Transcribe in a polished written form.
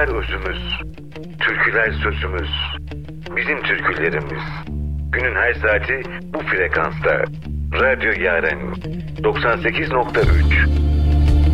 şarkılar özümüz, türküler sözümüz, bizim türkülerimiz. Günün her saati bu frekansta. Radyo Yaren 98.3